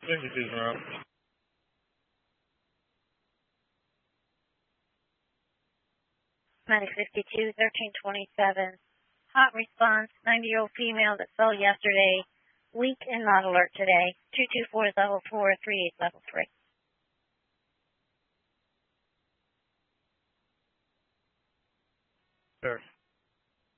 52's en route. Medic 52, 1327. Hot response, 90-year-old female that fell yesterday. Weak and not alert today. 224 is level 4, 38 level 3.